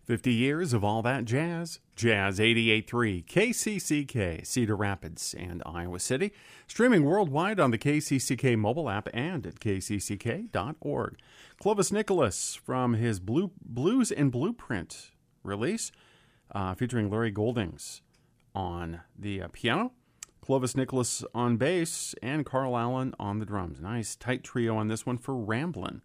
50 years of all that jazz. Jazz 88.3, KCCK, Cedar Rapids and Iowa City. Streaming worldwide on the KCCK mobile app and at kcck.org. Clovis Nicholas from his Blues and Blueprint release, featuring Larry Goldings on the piano, Clovis Nicholas on bass, and Carl Allen on the drums. Nice tight trio on this one for Ramblin'.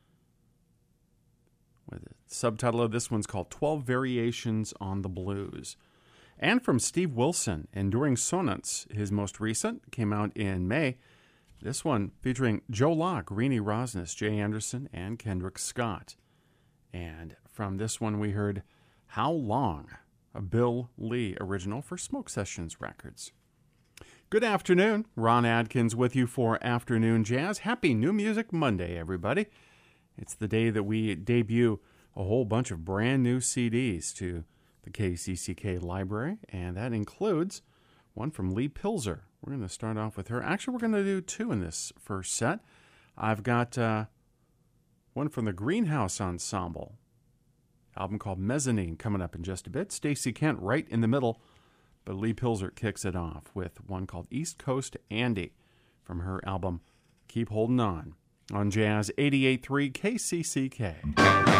The subtitle of this one's called 12 Variations on the Blues. And from Steve Wilson, Enduring Sonance, his most recent, came out in May. This one featuring Joe Locke, Renee Rosnes, Jay Anderson, and Kendrick Scott. And from this one we heard How Long, a Bill Lee original for Smoke Sessions Records. Good afternoon. Ron Adkins with you for Afternoon Jazz. Happy New Music Monday, everybody. It's the day that we debut a whole bunch of brand new CDs to the KCCK library, and that includes one from Lee Pilzer. We're going to start off with her. Actually, we're going to do two in this first set. I've got one from the Greenhouse Ensemble, album called Mezzanine, coming up in just a bit. Stacey Kent right in the middle, but Lee Pilzer kicks it off with one called East Coast Andy from her album Keep Holding On Jazz 88.3 KCCK.